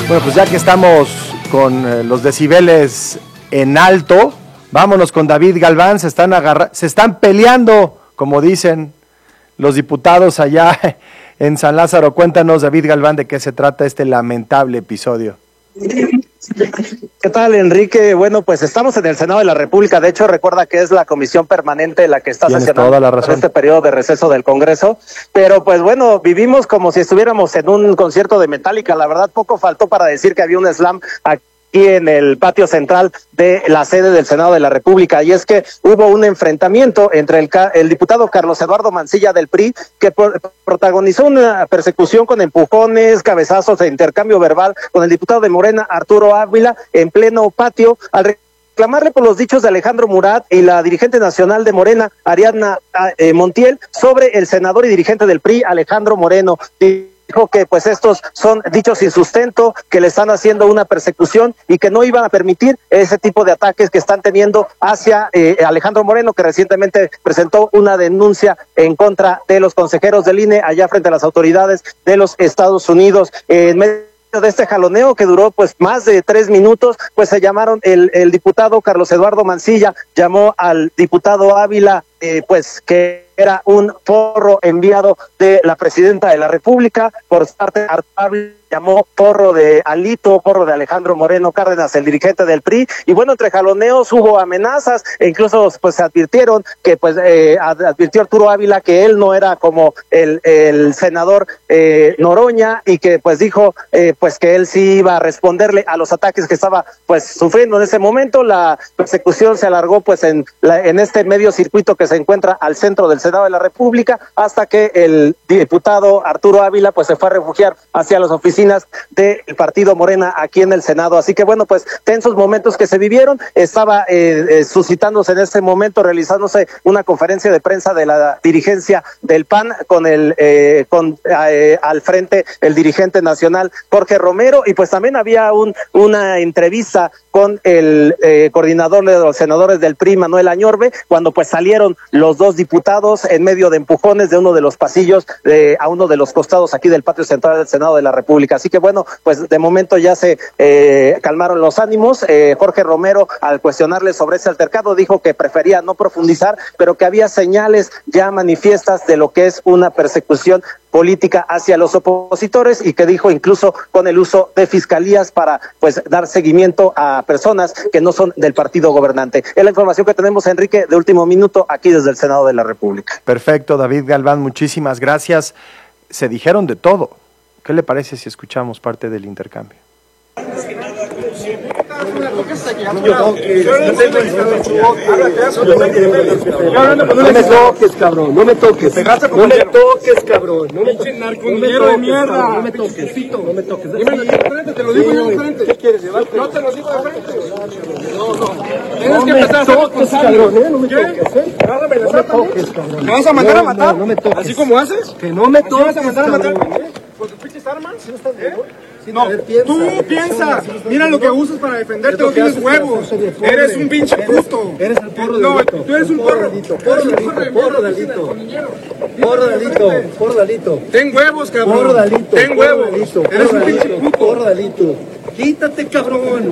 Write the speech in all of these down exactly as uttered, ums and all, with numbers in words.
Bueno, pues ya que estamos con eh, los decibeles en alto, vámonos con David Galván. Se están agarra- se están peleando, como dicen los diputados allá en San Lázaro. Cuéntanos, David Galván, de qué se trata este lamentable episodio. ¿Qué tal, Enrique? Bueno, pues estamos en el Senado de la República. De hecho, recuerda que es la comisión permanente la que está Tienes sesionando toda la razón. en este periodo de receso del Congreso. Pero pues bueno, vivimos como si estuviéramos en un concierto de Metallica. La verdad, poco faltó para decir que había un slam aquí en el patio central de la sede del Senado de la República, y es que hubo un enfrentamiento entre el, el diputado Carlos Eduardo Mancilla del P R I, que por, protagonizó una persecución con empujones, cabezazos e intercambio verbal con el diputado de Morena, Arturo Ávila, en pleno patio, al reclamarle por los dichos de Alejandro Murat y la dirigente nacional de Morena, Ariadna eh, Montiel, sobre el senador y dirigente del P R I, Alejandro Moreno. Dijo que pues estos son dichos sin sustento, que le están haciendo una persecución y que no iban a permitir ese tipo de ataques que están teniendo hacia eh, Alejandro Moreno, que recientemente presentó una denuncia en contra de los consejeros del I N E allá frente a las autoridades de los Estados Unidos. Eh, en medio de este jaloneo que duró pues más de tres minutos, pues se llamaron, el, el diputado Carlos Eduardo Mancilla llamó al diputado Ávila eh, pues que era un porro enviado de la presidenta de la República. Por parte de Arturo Ávila llamó porro de Alito, porro de Alejandro Moreno Cárdenas, el dirigente del P R I, y bueno, entre jaloneos hubo amenazas, e incluso pues se advirtieron que pues eh, advirtió Arturo Ávila que él no era como el, el senador eh, Noroña, y que pues dijo eh, pues que él sí iba a responderle a los ataques que estaba pues sufriendo en ese momento. La persecución se alargó pues en, la, en este medio circuito que se encuentra al centro del Senado de la República, hasta que el diputado Arturo Ávila pues se fue a refugiar hacia las oficinas del partido Morena aquí en el Senado. Así que bueno, pues tensos momentos que se vivieron. Estaba eh, eh, suscitándose en este momento, realizándose una conferencia de prensa de la dirigencia del P A N con el eh, con eh, al frente el dirigente nacional Jorge Romero, y pues también había un una entrevista con el eh, coordinador de los senadores del P R I, Manuel Añorbe, cuando pues salieron los dos diputados en medio de empujones de uno de los pasillos eh, a uno de los costados aquí del patio central del Senado de la República. Así que bueno, pues de momento ya se eh, calmaron los ánimos. Eh, Jorge Romero, al cuestionarle sobre ese altercado, dijo que prefería no profundizar, pero que había señales ya manifiestas de lo que es una persecución política hacia los opositores, y que dijo incluso con el uso de fiscalías para pues dar seguimiento a personas que no son del partido gobernante. Es la información que tenemos, Enrique, de último minuto aquí desde el Senado de la República. Perfecto, David Galván, muchísimas gracias. Se dijeron de todo. ¿Qué le parece si escuchamos parte del intercambio? No me toques, cabrón, no me toques. No me toques, cabrón. No me toques, narcominero de mierda. No me toques, no me toques. Te lo digo yo de frente. ¿Qué quieres llevar? No te lo digo de frente. No, no. Tienes que empezar a ser responsable. No me toques, ¿eh? No me toques, cabrón. ¿Me vas a mandar a matar? No me toques. ¿Así como haces? Que no me toques. ¿Me vas a mandar a matar? ¿Con tus pinches armas? No, tú piensas, mira lo que usas para defenderte, no tienes huevos, eres un pinche puto. Eres el porro de Alito. No, tú eres un porro. Porro de Alito, porro de Alito. Porro de Alito, porro de Alito. Ten huevos, cabrón. Porro de Alito. Ten huevos. Eres un pinche puto. Porro de Alito. Quítate, cabrón.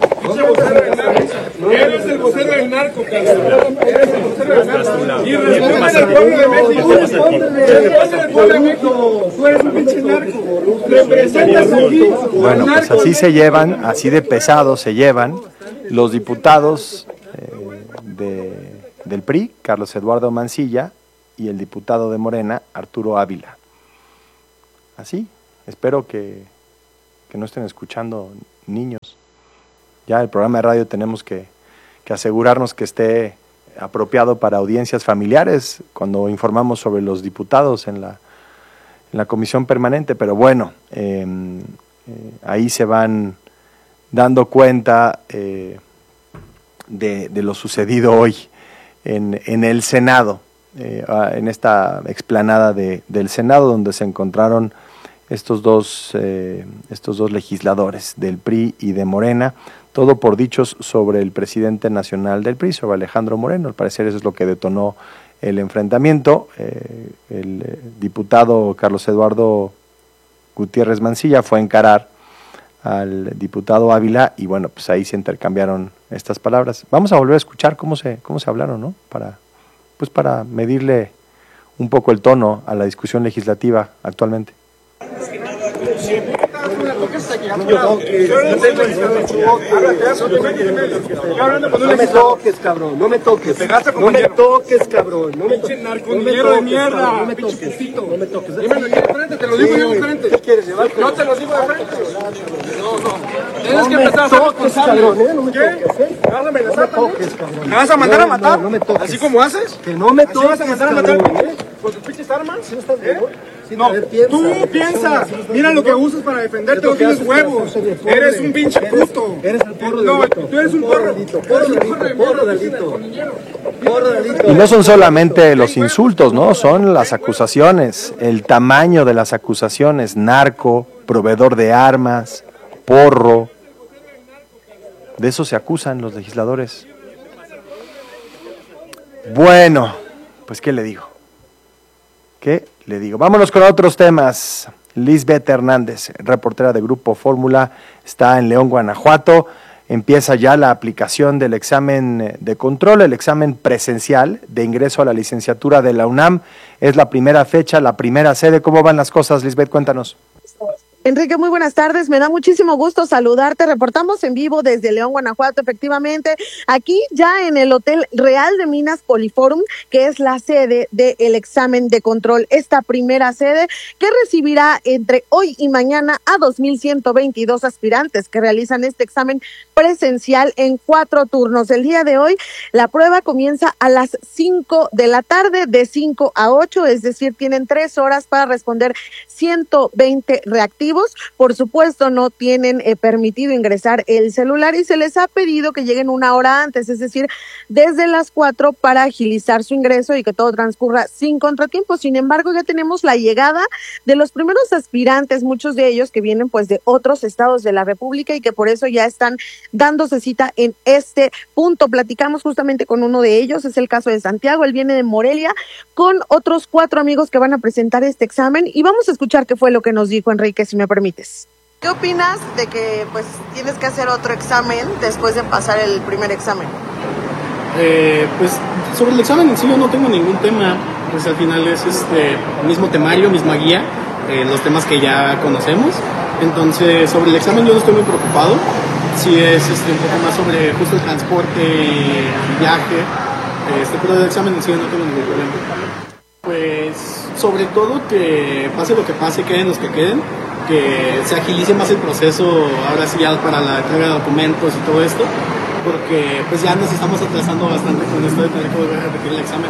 Eres el vocero del narco, cabrón. Eres el vocero del narco. Y responde al pueblo de México. Responde al pueblo de México. Tú eres un pinche narco. Representas aquí. Bueno, pues así se llevan, así de pesados se llevan los diputados eh, de, del P R I, Carlos Eduardo Mancilla, y el diputado de Morena, Arturo Ávila. Así, espero que, que no estén escuchando niños. Ya el programa de radio tenemos que, que asegurarnos que esté apropiado para audiencias familiares cuando informamos sobre los diputados en la, en la comisión permanente, pero bueno, eh, eh, ahí se van dando cuenta eh, de, de lo sucedido hoy en, en el Senado, eh, en esta explanada de, del Senado, donde se encontraron estos dos, eh, estos dos legisladores del P R I y de Morena, todo por dichos sobre el presidente nacional del P R I, sobre Alejandro Moreno. Al parecer eso es lo que detonó el enfrentamiento. Eh, el eh, diputado Carlos Eduardo Gutiérrez Mancilla fue a encarar al diputado Ávila, y bueno, pues ahí se intercambiaron estas palabras. Vamos a volver a escuchar cómo se, cómo se hablaron, ¿no? Para, pues para medirle un poco el tono a la discusión legislativa actualmente. No me toques, cabrón, no me toques. No me toques, cabrón. No me toques, narcominero de mierda. No me toques, no me toques. Dímelo aquí de frente, te lo digo yo de frente. ¿Qué quieres llevar? No te lo digo de frente. No, no. Tienes que empezar a ser responsable. ¿Qué? ¿Me vas a amenazar también? ¿Me vas a mandar a matar? No me toques. ¿Así como haces? Que no me toques. ¿Así vas a mandar a matar con tus pinches armas? ¿Sí estás viendo? No, tú piensas, mira lo que usas para defenderte, no tienes huevos, eres un pinche puto. Eres el porro del delito. No, tú eres un porro. Porro delito, porro delito. Porro delito. Y no son solamente los insultos, ¿no? Son las acusaciones, el tamaño de las acusaciones: narco, proveedor de armas, porro. De eso se acusan los legisladores. Bueno, pues ¿qué le digo? ¿Qué le digo? Vámonos con otros temas. Lisbeth Hernández, reportera de Grupo Fórmula, está en León, Guanajuato. Empieza ya la aplicación del examen de control, el examen presencial de ingreso a la licenciatura de la UNAM. Es la primera fecha, la primera sede. ¿Cómo van las cosas, Lisbeth? Cuéntanos. Enrique, muy buenas tardes. Me da muchísimo gusto saludarte. Reportamos en vivo desde León, Guanajuato, efectivamente, aquí ya en el Hotel Real de Minas Poliforum, que es la sede del examen de control. Esta primera sede que recibirá entre hoy y mañana a dos mil ciento veintidós aspirantes que realizan este examen presencial en cuatro turnos. El día de hoy la prueba comienza a las cinco de la tarde, de cinco a ocho, es decir, tienen tres horas para responder ciento veinte reactivos. Por supuesto, no tienen eh, permitido ingresar el celular y se les ha pedido que lleguen una hora antes, es decir, desde las cuatro, para agilizar su ingreso y que todo transcurra sin contratiempos. Sin embargo, ya tenemos la llegada de los primeros aspirantes, muchos de ellos que vienen pues de otros estados de la República y que por eso ya están dándose cita en este punto. Platicamos justamente con uno de ellos, es el caso de Santiago. Él viene de Morelia con otros cuatro amigos que van a presentar este examen y vamos a escuchar qué fue lo que nos dijo Enrique, si me permites. ¿Qué opinas de que pues tienes que hacer otro examen después de pasar el primer examen? Eh, pues sobre el examen en sí yo no tengo ningún tema, pues al final es este mismo temario, misma guía, eh, los temas que ya conocemos. Entonces sobre el examen yo no estoy muy preocupado. Sí es este, un poco más sobre justo el transporte y el viaje, este, pero del examen en sí no tengo ningún problema. Pues sobre todo que pase lo que pase, queden los que queden, que se agilice más el proceso ahora sí ya para la entrega de documentos y todo esto, porque pues ya nos estamos atrasando bastante con esto de tener que volver a repetir el examen.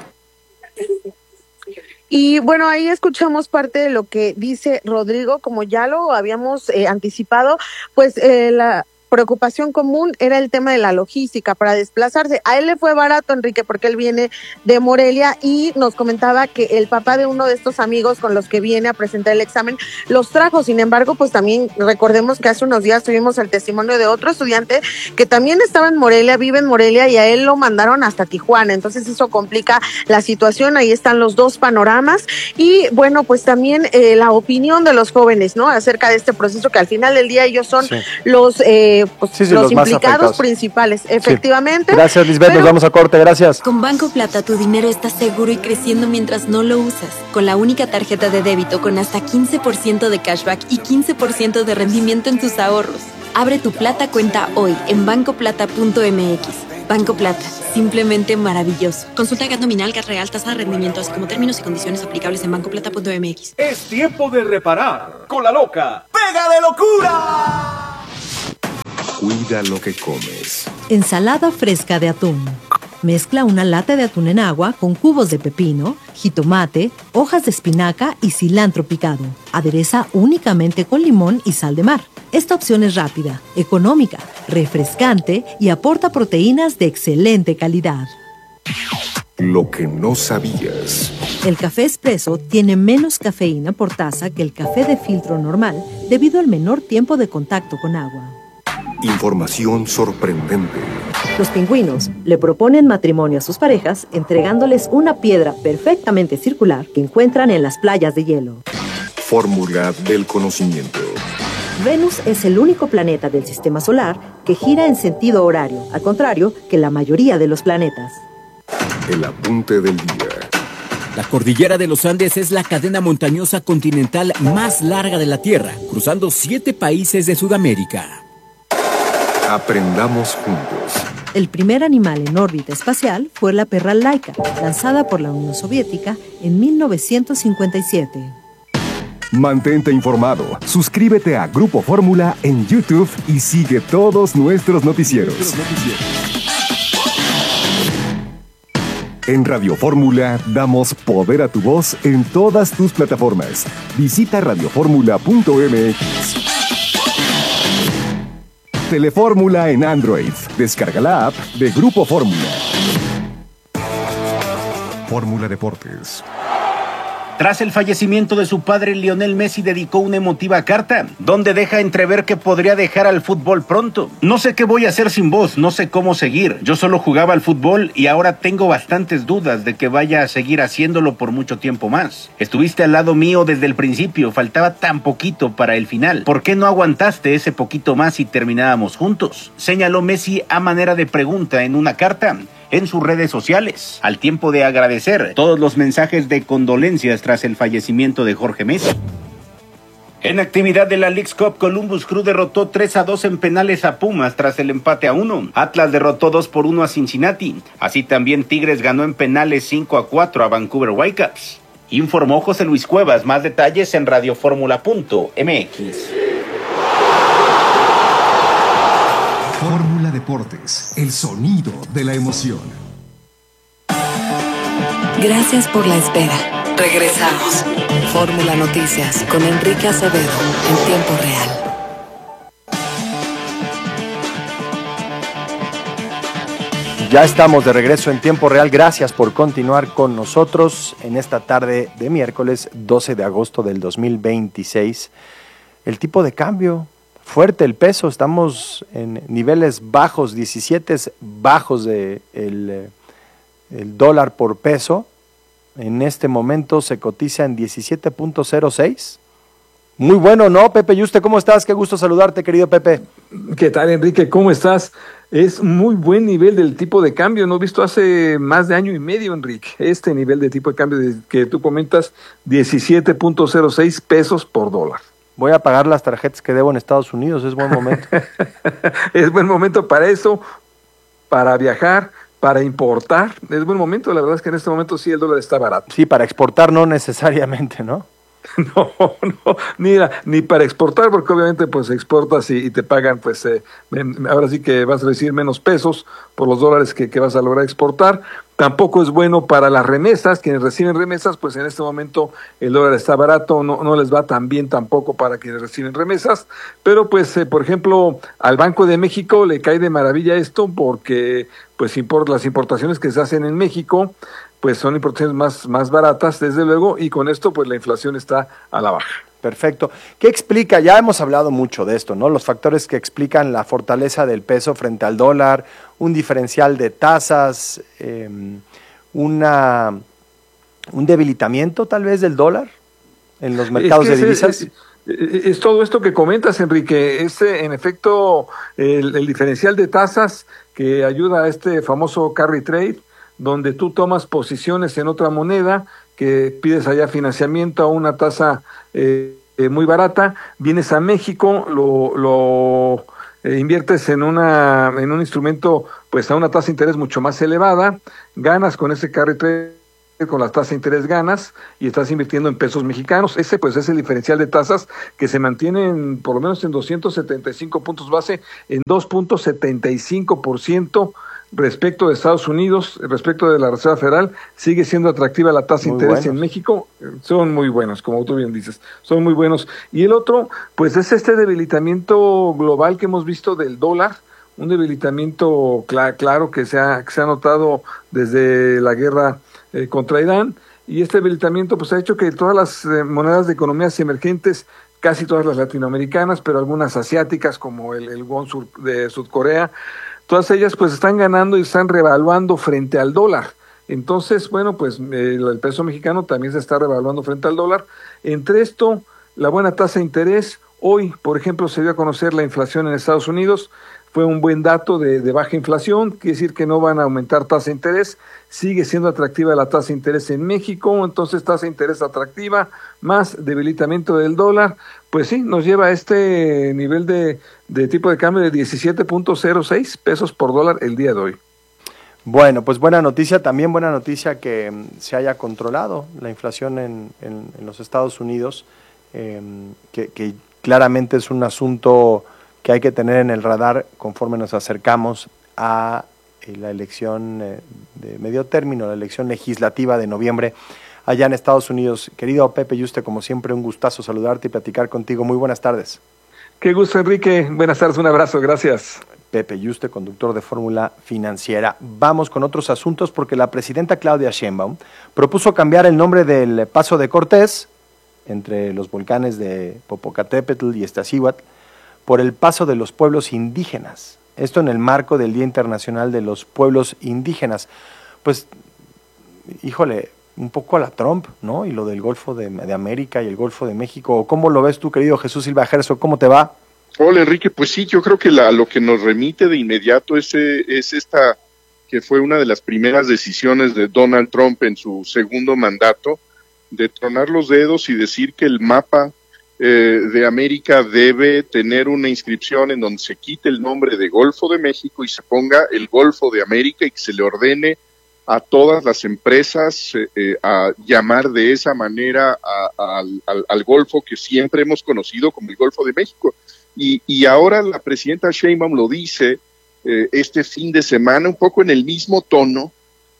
Y bueno, ahí escuchamos parte de lo que dice Rodrigo. Como ya lo habíamos eh, anticipado, pues eh, la preocupación común era el tema de la logística para desplazarse. A él le fue barato, Enrique, porque él viene de Morelia y nos comentaba que el papá de uno de estos amigos con los que viene a presentar el examen los trajo. Sin embargo, pues también recordemos que hace unos días tuvimos el testimonio de otro estudiante que también estaba en Morelia, vive en Morelia, y a él lo mandaron hasta Tijuana. Entonces eso complica la situación. Ahí están los dos panoramas y bueno, pues también eh, la opinión de los jóvenes, ¿no? Acerca de este proceso, que al final del día ellos son sí. los eh, Pues sí, sí, los, los implicados principales, efectivamente. Sí. Gracias, Lisbeth, pero nos vamos a corte, gracias. Con Banco Plata tu dinero está seguro y creciendo mientras no lo usas. Con la única tarjeta de débito con hasta quince por ciento de cashback y quince por ciento de rendimiento en tus ahorros. Abre tu Plata cuenta hoy en banco plata punto m x. Banco Plata, simplemente maravilloso. Consulta G A T nominal, G A T real, tasa de rendimiento, así como términos y condiciones aplicables en banco plata punto m x. Es tiempo de reparar con la loca ¡Pega de locura! Cuida lo que comes. Ensalada fresca de atún. Mezcla una lata de atún en agua con cubos de pepino, jitomate, hojas de espinaca y cilantro picado. Adereza únicamente con limón y sal de mar. Esta opción es rápida, económica, refrescante y aporta proteínas de excelente calidad. Lo que no sabías. El café expreso tiene menos cafeína por taza que el café de filtro normal debido al menor tiempo de contacto con agua. Información sorprendente. Los pingüinos le proponen matrimonio a sus parejas entregándoles una piedra perfectamente circular que encuentran en las playas de hielo. Fórmula del conocimiento. Venus es el único planeta del sistema solar que gira en sentido horario, al contrario que la mayoría de los planetas. El apunte del día. La cordillera de los Andes es la cadena montañosa continental más larga de la Tierra, cruzando siete países de Sudamérica. Aprendamos juntos. El primer animal en órbita espacial fue la perra Laika, lanzada por la Unión Soviética en mil novecientos cincuenta y siete. Mantente informado, suscríbete a Grupo Fórmula en YouTube y sigue todos nuestros noticieros. En Radio Fórmula damos poder a tu voz en todas tus plataformas. Visita radioformula punto m x. Telefórmula en Android. Descarga la app de Grupo Fórmula. Fórmula Deportes. Tras el fallecimiento de su padre, Lionel Messi dedicó una emotiva carta, donde deja entrever que podría dejar al fútbol pronto. No sé qué voy a hacer sin vos, no sé cómo seguir. Yo solo jugaba al fútbol y ahora tengo bastantes dudas de que vaya a seguir haciéndolo por mucho tiempo más. Estuviste al lado mío desde el principio, faltaba tan poquito para el final. ¿Por qué no aguantaste ese poquito más y terminábamos juntos? Señaló Messi a manera de pregunta en una carta en sus redes sociales, al tiempo de agradecer todos los mensajes de condolencias tras el fallecimiento de Jorge Messi. En actividad de la Leagues Cup, Columbus Crew derrotó tres a dos en penales a Pumas tras el empate a uno. Atlas derrotó dos por uno a Cincinnati. Así también Tigres ganó en penales cinco a cuatro a Vancouver Whitecaps. Informó José Luis Cuevas. Más detalles en radioformula punto m x. Fórmula Deportes, el sonido de la emoción. Gracias por la espera. Regresamos. Fórmula Noticias con Enrique Acevedo en tiempo real. Ya estamos de regreso en tiempo real. Gracias por continuar con nosotros en esta tarde de miércoles doce de agosto del dos mil veintiséis. El tipo de cambio, fuerte el peso, estamos en niveles bajos, diecisiete bajos de el, el dólar por peso. En este momento se cotiza en diecisiete punto cero seis. Muy bueno, ¿no, Pepe Yuste? ¿Cómo estás? Qué gusto saludarte, querido Pepe. ¿Qué tal, Enrique? ¿Cómo estás? Es muy buen nivel del tipo de cambio. No he visto hace más de año y medio, Enrique. Este nivel de tipo de cambio que tú comentas, diecisiete punto cero seis pesos por dólar. Voy a pagar las tarjetas que debo en Estados Unidos, es buen momento. Es buen momento para eso, para viajar, para importar. Es buen momento, la verdad es que en este momento sí el dólar está barato. Sí, para exportar no necesariamente, ¿no? No, no, ni, ni para exportar, porque obviamente pues exportas y, y te pagan, pues eh, ahora sí que vas a recibir menos pesos por los dólares que, que vas a lograr exportar. Tampoco es bueno para las remesas, quienes reciben remesas, pues en este momento el dólar está barato, no, no les va tan bien tampoco para quienes reciben remesas, pero pues eh, por ejemplo al Banco de México le cae de maravilla esto porque pues import, las importaciones que se hacen en México pues son importaciones más, más baratas, desde luego, y con esto pues la inflación está a la baja. Perfecto. ¿Qué explica? Ya hemos hablado mucho de esto, ¿no? Los factores que explican la fortaleza del peso frente al dólar, un diferencial de tasas, eh, una, un debilitamiento tal vez del dólar en los mercados es de divisas. Es, es, es todo esto que comentas, Enrique. Es en efecto el, el diferencial de tasas que ayuda a este famoso carry trade, donde tú tomas posiciones en otra moneda, que pides allá financiamiento a una tasa eh, eh, muy barata, vienes a México, lo, lo eh, inviertes en una en un instrumento pues a una tasa de interés mucho más elevada, ganas con ese carry trade, con la tasa de interés ganas y estás invirtiendo en pesos mexicanos. Ese pues es el diferencial de tasas que se mantiene en, por lo menos en doscientos setenta y cinco puntos base, en dos punto setenta y cinco por ciento respecto de Estados Unidos, respecto de la Reserva Federal. Sigue siendo atractiva la tasa de interés buenos. En México. Son muy buenos, como tú bien dices, son muy buenos. Y el otro, pues es este debilitamiento global que hemos visto del dólar, un debilitamiento cl- claro que se ha, que se ha notado desde la guerra eh, contra Irán, y este debilitamiento pues ha hecho que todas las eh, monedas de economías emergentes, casi todas las latinoamericanas, pero algunas asiáticas como el, el won sur, de Sudcorea, todas ellas pues están ganando y están revaluando frente al dólar. Entonces, bueno, pues eh, el peso mexicano también se está revaluando frente al dólar. Entre esto, la buena tasa de interés, Hoy, por ejemplo, se dio a conocer la inflación en Estados Unidos. Fue un buen dato de, de baja inflación, quiere decir que no van a aumentar tasa de interés, sigue siendo atractiva la tasa de interés en México, entonces tasa de interés atractiva, más debilitamiento del dólar, pues sí, nos lleva a este nivel de, de tipo de cambio de diecisiete punto cero seis pesos por dólar el día de hoy. Bueno, pues buena noticia, también buena noticia que se haya controlado la inflación en, en, en los Estados Unidos, eh, que, que claramente es un asunto que hay que tener en el radar conforme nos acercamos a eh, la elección eh, de medio término, la elección legislativa de noviembre allá en Estados Unidos. Querido Pepe Yuste, como siempre, un gustazo saludarte y platicar contigo. Muy buenas tardes. Qué gusto, Enrique. Buenas tardes, un abrazo, gracias. Pepe Yuste, conductor de Fórmula Financiera. Vamos con otros asuntos porque la presidenta Claudia Sheinbaum propuso cambiar el nombre del Paso de Cortés, entre los volcanes de Popocatépetl y Iztaccíhuatl, por el Paso de los Pueblos Indígenas. Esto en el marco del Día Internacional de los Pueblos Indígenas. Pues, híjole, un poco a la Trump, ¿no? Y lo del Golfo de, de América y el Golfo de México. ¿Cómo lo ves tú, querido Jesús Silva Gerso? ¿Cómo te va? Hola, Enrique. Pues sí, yo creo que la, lo que nos remite de inmediato es, es esta, que fue una de las primeras decisiones de Donald Trump en su segundo mandato, de tronar los dedos y decir que el mapa Eh, de América debe tener una inscripción en donde se quite el nombre de Golfo de México y se ponga el Golfo de América y que se le ordene a todas las empresas eh, eh, a llamar de esa manera a, a, al, al Golfo que siempre hemos conocido como el Golfo de México. Y, y ahora la presidenta Sheinbaum lo dice eh, este fin de semana un poco en el mismo tono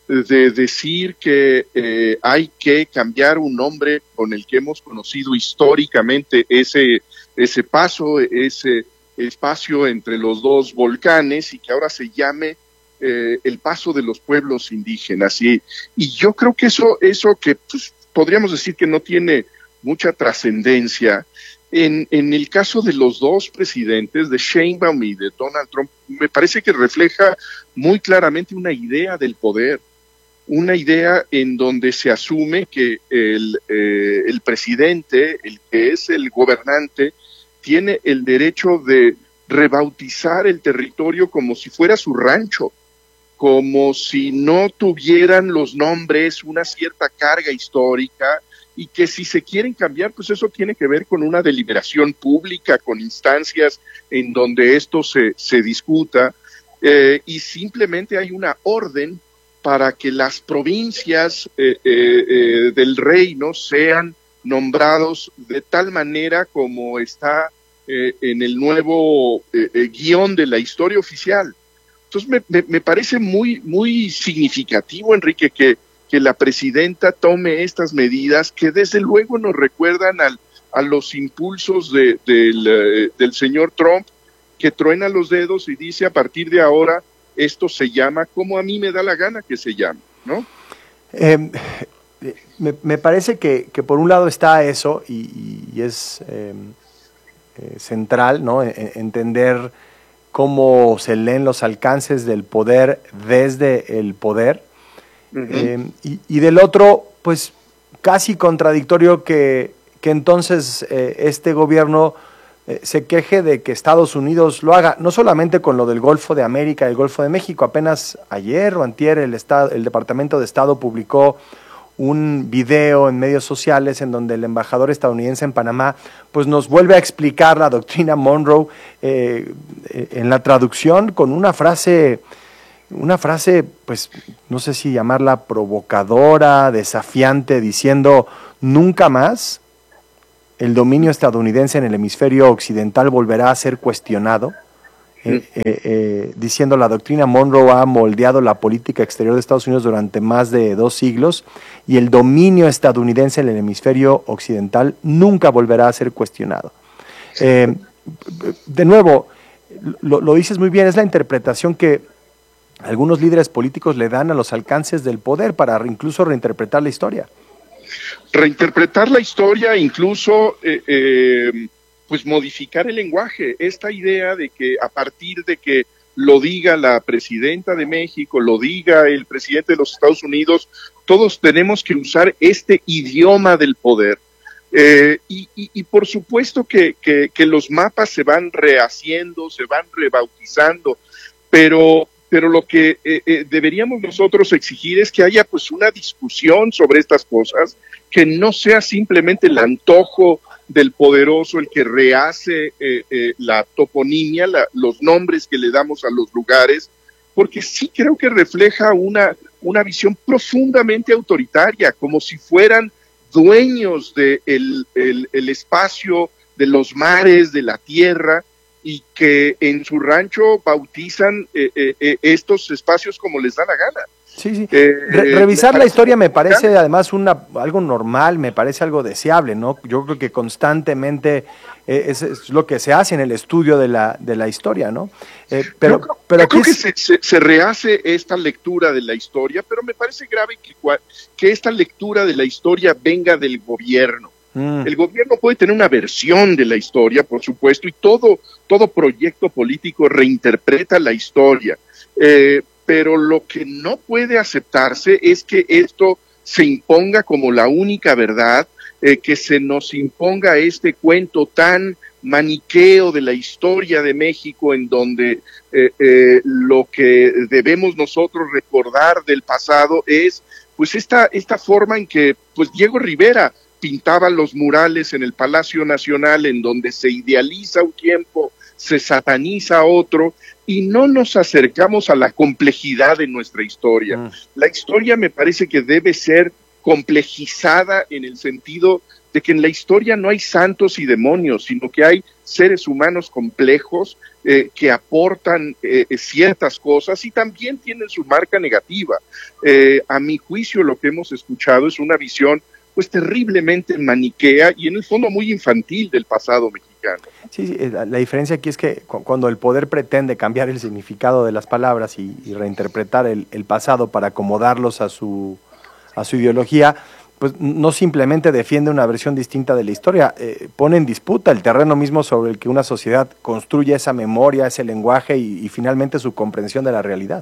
de decir que eh, hay que cambiar un nombre con el que hemos conocido históricamente ese, ese paso, ese espacio entre los dos volcanes y que ahora se llame eh, el Paso de los Pueblos Indígenas. Y, y yo creo que eso, eso que pues, podríamos decir que no tiene mucha trascendencia, en, en el caso de los dos presidentes, de Sheinbaum y de Donald Trump, me parece que refleja muy claramente una idea del poder, una idea en donde se asume que el, eh, el presidente, el que es el gobernante, tiene el derecho de rebautizar el territorio como si fuera su rancho, como si no tuvieran los nombres una cierta carga histórica y que si se quieren cambiar, pues eso tiene que ver con una deliberación pública, con instancias en donde esto se, se discuta eh, y simplemente hay una orden para que las provincias eh, eh, eh, del reino sean nombrados de tal manera como está eh, en el nuevo eh, eh, guión de la historia oficial. Entonces me, me, me parece muy, muy significativo, Enrique, que, que la presidenta tome estas medidas que desde luego nos recuerdan al, a los impulsos de, del, eh, del señor Trump, que truena los dedos y dice a partir de ahora esto se llama como a mí me da la gana que se llame, ¿no? Eh, me, me parece que, que por un lado está eso y, y es eh, eh, central, ¿no? E- entender cómo se leen los alcances del poder desde el poder. Uh-huh. eh, y, y del otro, pues casi contradictorio que, que entonces eh, este gobierno Eh, se queje de que Estados Unidos lo haga, no solamente con lo del Golfo de América y el Golfo de México. Apenas ayer o antier el, Estado, el Departamento de Estado publicó un video en medios sociales en donde el embajador estadounidense en Panamá pues nos vuelve a explicar la doctrina Monroe eh, en la traducción con una frase, una frase pues no sé si llamarla provocadora, desafiante, diciendo nunca más el dominio estadounidense en el hemisferio occidental volverá a ser cuestionado, eh, eh, eh, diciendo la doctrina Monroe ha moldeado la política exterior de Estados Unidos durante más de dos siglos y el dominio estadounidense en el hemisferio occidental nunca volverá a ser cuestionado. Eh, de nuevo, lo, lo dices muy bien, es la interpretación que algunos líderes políticos le dan a los alcances del poder para incluso reinterpretar la historia. Reinterpretar la historia, incluso eh, eh, pues modificar el lenguaje. Esta idea de que a partir de que lo diga la presidenta de México, lo diga el presidente de los Estados Unidos, todos tenemos que usar este idioma del poder. Eh, y, y, y por supuesto que, que, que los mapas se van rehaciendo, se van rebautizando, pero, pero lo que eh, eh, deberíamos nosotros exigir es que haya pues una discusión sobre estas cosas, que no sea simplemente el antojo del poderoso el que rehace eh, eh, la toponimia, la, los nombres que le damos a los lugares, porque sí creo que refleja una, una visión profundamente autoritaria, como si fueran dueños del de el, el espacio, de los mares, de la tierra, y que en su rancho bautizan eh, eh, estos espacios como les da la gana. Sí, sí. Eh, Re revisar la historia me parece además una, algo normal, me parece algo deseable, ¿no? Yo creo que constantemente eh, es, es lo que se hace en el estudio de la, de la historia, ¿no? Eh, pero, yo creo, pero yo creo es... que se, se, se rehace esta lectura de la historia, pero me parece grave que, que esta lectura de la historia venga del gobierno. Mm. El gobierno puede tener una versión de la historia, por supuesto, y todo, todo proyecto político reinterpreta la historia. Eh, pero lo que no puede aceptarse es que esto se imponga como la única verdad, eh, que se nos imponga este cuento tan maniqueo de la historia de México, en donde eh, eh, lo que debemos nosotros recordar del pasado es pues esta, esta forma en que pues Diego Rivera pintaba los murales en el Palacio Nacional, en donde se idealiza un tiempo, se sataniza otro, y no nos acercamos a la complejidad de nuestra historia. Mm. La historia me parece que debe ser complejizada en el sentido de que en la historia no hay santos y demonios, sino que hay seres humanos complejos eh, que aportan eh, ciertas cosas y también tienen su marca negativa. Eh, a mi juicio, lo que hemos escuchado es una visión pues terriblemente maniquea y en el fondo muy infantil del pasado mexicano. Sí, sí, la, la diferencia aquí es que cu cuando el poder pretende cambiar el significado de las palabras y, y reinterpretar el, el pasado para acomodarlos a su, a su ideología, pues no simplemente defiende una versión distinta de la historia, eh, pone en disputa el terreno mismo sobre el que una sociedad construye esa memoria, ese lenguaje y, y finalmente su comprensión de la realidad.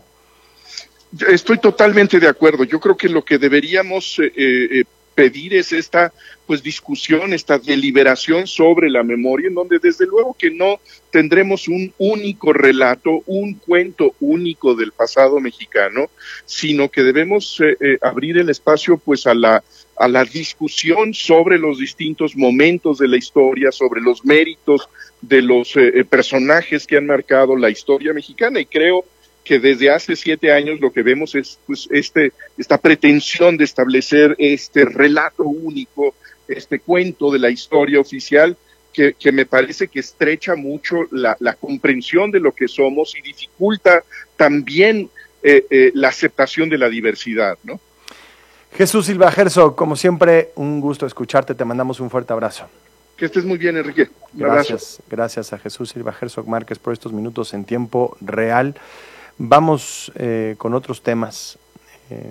Estoy totalmente de acuerdo. Yo creo que lo que deberíamos eh, eh, pedir es esta pues discusión, esta deliberación sobre la memoria, en donde desde luego que no tendremos un único relato, un cuento único del pasado mexicano, sino que debemos eh, eh, abrir el espacio pues a la a la discusión sobre los distintos momentos de la historia, sobre los méritos de los eh, personajes que han marcado la historia mexicana, y creo que desde hace siete años lo que vemos es pues este esta pretensión de establecer este relato único, este cuento de la historia oficial, que, que me parece que estrecha mucho la, la comprensión de lo que somos y dificulta también eh, eh, la aceptación de la diversidad, ¿no? Jesús Silva Herzog, como siempre, un gusto escucharte, te mandamos un fuerte abrazo. Que estés muy bien, Enrique. Un gracias, abrazo. Gracias a Jesús Silva Herzog Márquez por estos minutos en tiempo real. Vamos eh, con otros temas. Eh,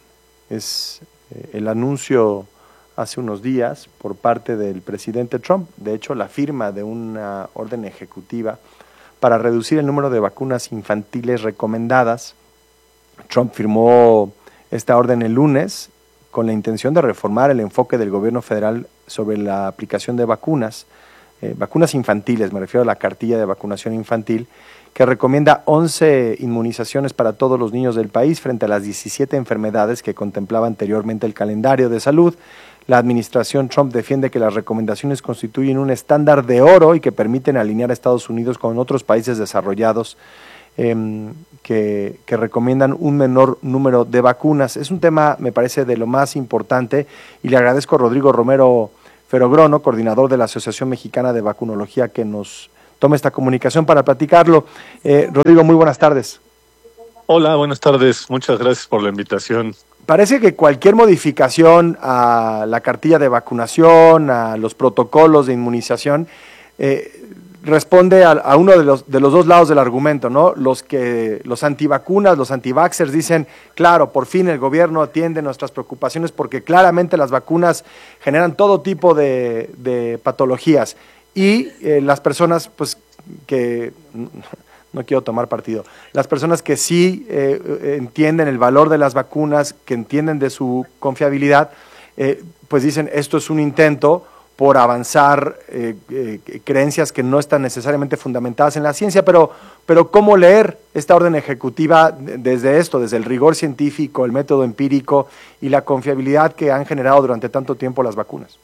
es eh, el anuncio hace unos días por parte del presidente Trump, de hecho la firma de una orden ejecutiva para reducir el número de vacunas infantiles recomendadas. Trump firmó esta orden el lunes con la intención de reformar el enfoque del gobierno federal sobre la aplicación de vacunas, eh, vacunas infantiles, me refiero a la cartilla de vacunación infantil, que recomienda once inmunizaciones para todos los niños del país frente a las diecisiete enfermedades que contemplaba anteriormente el calendario de salud. La administración Trump defiende que las recomendaciones constituyen un estándar de oro y que permiten alinear a Estados Unidos con otros países desarrollados eh, que, que recomiendan un menor número de vacunas. Es un tema, me parece, de lo más importante, y le agradezco a Rodrigo Romero Ferogrono, coordinador de la Asociación Mexicana de Vacunología, que nos tome esta comunicación para platicarlo. Eh, Rodrigo, muy buenas tardes. Hola, buenas tardes. Muchas gracias por la invitación. Parece que cualquier modificación a la cartilla de vacunación, a los protocolos de inmunización, eh, responde a, a uno de los, de los dos lados del argumento, ¿no? Los que los antivacunas, los antivaxxers dicen, claro, por fin el gobierno atiende nuestras preocupaciones porque claramente las vacunas generan todo tipo de, de patologías. Y eh, las personas, pues, que, no quiero tomar partido, las personas que sí eh, entienden el valor de las vacunas, que entienden de su confiabilidad, eh, pues dicen, esto es un intento por avanzar eh, eh, creencias que no están necesariamente fundamentadas en la ciencia, pero, pero ¿cómo leer esta orden ejecutiva desde esto, desde el rigor científico, el método empírico y la confiabilidad que han generado durante tanto tiempo las vacunas?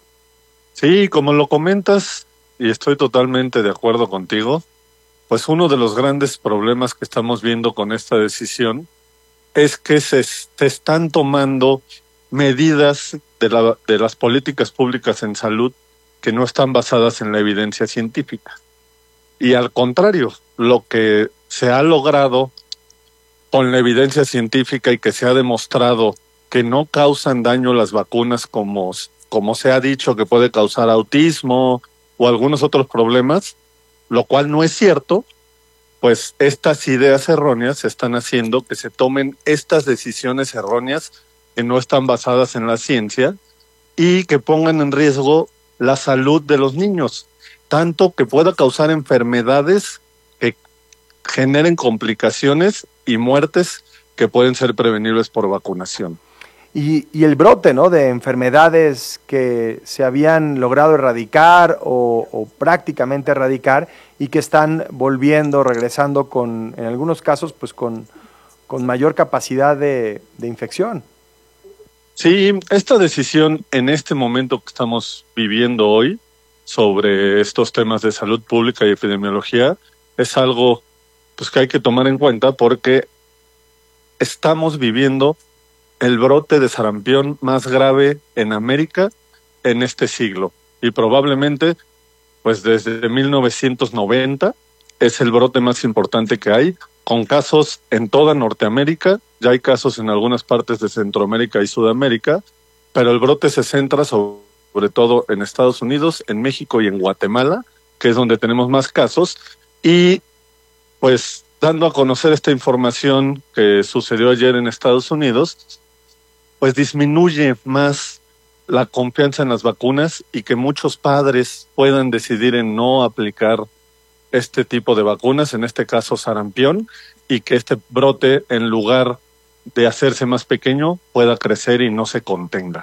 Sí, como lo comentas, y estoy totalmente de acuerdo contigo, pues uno de los grandes problemas que estamos viendo con esta decisión es que se, se están tomando medidas de, la, de las políticas públicas en salud que no están basadas en la evidencia científica. Y al contrario, lo que se ha logrado con la evidencia científica y que se ha demostrado que no causan daño las vacunas como, como se ha dicho que puede causar autismo o algunos otros problemas, lo cual no es cierto, pues estas ideas erróneas están haciendo que se tomen estas decisiones erróneas que no están basadas en la ciencia y que pongan en riesgo la salud de los niños, tanto que pueda causar enfermedades que generen complicaciones y muertes que pueden ser prevenibles por vacunación. Y, y el brote, ¿no?, de enfermedades que se habían logrado erradicar o, o prácticamente erradicar y que están volviendo, regresando con, en algunos casos, pues con, con mayor capacidad de, de infección. Sí, esta decisión en este momento que estamos viviendo hoy sobre estos temas de salud pública y epidemiología es algo pues que hay que tomar en cuenta porque estamos viviendo el brote de sarampión más grave en América en este siglo y probablemente pues desde mil novecientos noventa es el brote más importante que hay, con casos en toda Norteamérica, ya hay casos en algunas partes de Centroamérica y Sudamérica, pero el brote se centra sobre, sobre todo en Estados Unidos, en México y en Guatemala, que es donde tenemos más casos, y pues dando a conocer esta información que sucedió ayer en Estados Unidos, pues disminuye más la confianza en las vacunas y que muchos padres puedan decidir en no aplicar este tipo de vacunas, en este caso sarampión, y que este brote, en lugar de hacerse más pequeño, pueda crecer y no se contenga.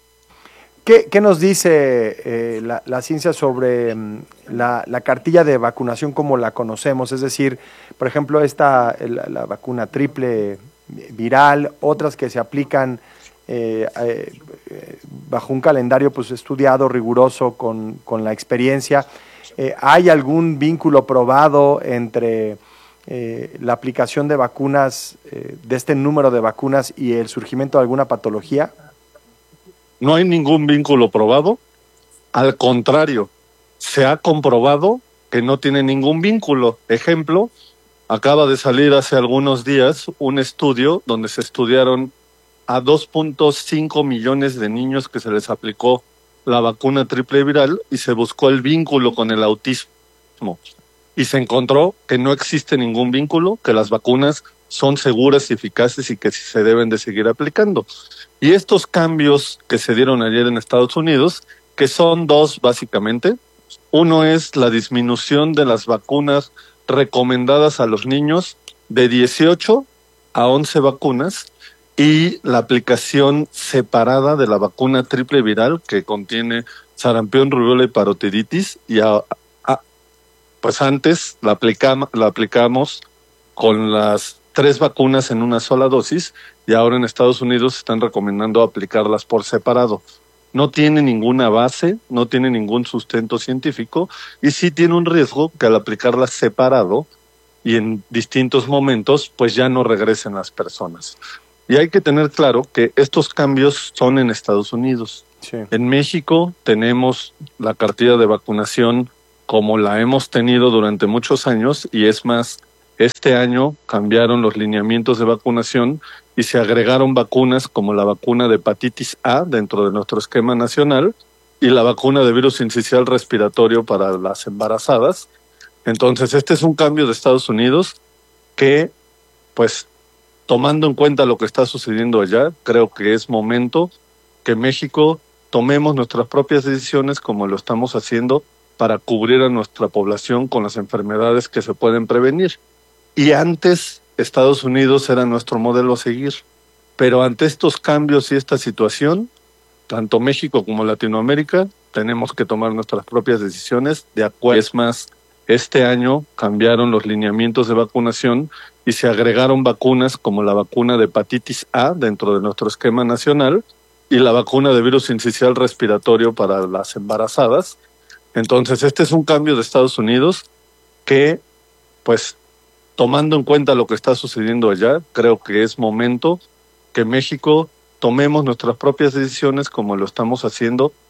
¿Qué, qué nos dice eh, la, la ciencia sobre um, la, la cartilla de vacunación como la conocemos? Es decir, por ejemplo, esta la, la vacuna triple viral, otras que se aplican eh, eh, bajo un calendario pues estudiado, riguroso, con, con la experiencia. Eh, ¿Hay algún vínculo probado entre eh, la aplicación de vacunas, eh, de este número de vacunas y el surgimiento de alguna patología? No hay ningún vínculo probado. Al contrario, se ha comprobado que no tiene ningún vínculo. Ejemplo, acaba de salir hace algunos días un estudio donde se estudiaron a dos punto cinco millones de niños que se les aplicó la vacuna triple viral y se buscó el vínculo con el autismo. Y se encontró que no existe ningún vínculo, que las vacunas son seguras y eficaces y que se deben de seguir aplicando. Y estos cambios que se dieron ayer en Estados Unidos, que son dos básicamente, uno es la disminución de las vacunas recomendadas a los niños de dieciocho a once vacunas, y la aplicación separada de la vacuna triple viral que contiene sarampión, rubiola y parotiditis, y a, a, pues antes la, aplicam, la aplicamos con las tres vacunas en una sola dosis, y ahora en Estados Unidos están recomendando aplicarlas por separado. No tiene ninguna base, no tiene ningún sustento científico, y sí tiene un riesgo que al aplicarlas separado y en distintos momentos, pues ya no regresen las personas. Y hay que tener claro que estos cambios son en Estados Unidos. Sí. En México tenemos la cartilla de vacunación como la hemos tenido durante muchos años, y es más, este año cambiaron los lineamientos de vacunación y se agregaron vacunas como la vacuna de hepatitis A dentro de nuestro esquema nacional y la vacuna de virus sincicial respiratorio para las embarazadas. Entonces, este es un cambio de Estados Unidos que, pues, tomando en cuenta lo que está sucediendo allá, creo que es momento que México tomemos nuestras propias decisiones como lo estamos haciendo para cubrir a nuestra población con las enfermedades que se pueden prevenir. Y antes Estados Unidos era nuestro modelo a seguir, pero ante estos cambios y esta situación, tanto México como Latinoamérica tenemos que tomar nuestras propias decisiones de acuerdo. Es más, este año cambiaron los lineamientos de vacunación y se agregaron vacunas como la vacuna de hepatitis A dentro de nuestro esquema nacional y la vacuna de virus sincicial respiratorio para las embarazadas. Entonces, este es un cambio de Estados Unidos que, pues, tomando en cuenta lo que está sucediendo allá, creo que es momento que México tomemos nuestras propias decisiones como lo estamos haciendo